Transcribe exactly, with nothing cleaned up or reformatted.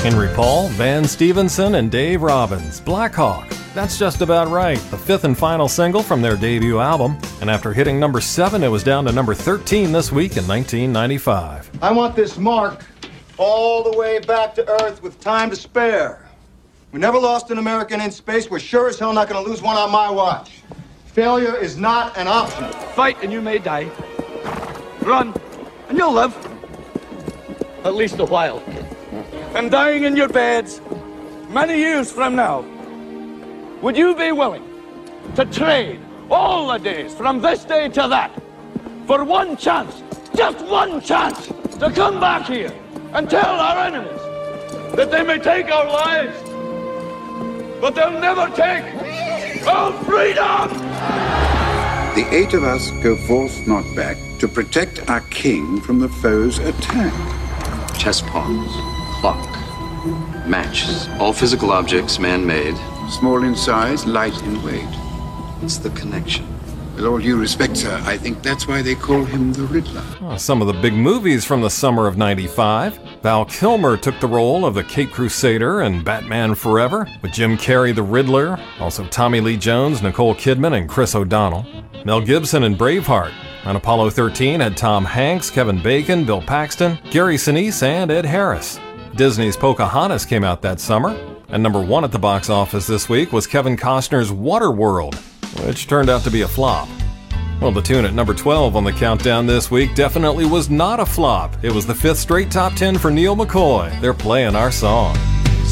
Henry Paul, Van Stevenson, and Dave Robbins, Black Hawk. That's just about right, the fifth and final single from their debut album. And after hitting number seven, it was down to number thirteen this week in nineteen ninety-five. I want this mark all the way back to Earth with time to spare. We never lost an American in space. We're sure as hell not going to lose one on my watch. Failure is not an option. Fight and you may die. Run and you'll live. At least a while. And dying in your beds many years from now, would you be willing to trade all the days from this day to that for one chance, just one chance, to come back here and tell our enemies that they may take our lives, but they'll never take our freedom? The eight of us go forth, not back, to protect our king from the foe's attack. Chess pawns, clock, matches, all physical objects man-made. Small in size, light in weight. It's the connection. With all due respect, sir, I think that's why they call him the Riddler. Oh, some of the big movies from the summer of ninety-five. Val Kilmer took the role of the Caped Crusader in Batman Forever, with Jim Carrey the Riddler, also Tommy Lee Jones, Nicole Kidman, and Chris O'Donnell. Mel Gibson in Braveheart. On Apollo thirteen had Tom Hanks, Kevin Bacon, Bill Paxton, Gary Sinise, and Ed Harris. Disney's Pocahontas came out that summer, and number one at the box office this week was Kevin Costner's Waterworld, which turned out to be a flop. Well, the tune at number twelve on the countdown this week definitely was not a flop. It was the fifth straight top ten for Neil McCoy. They're playing our song.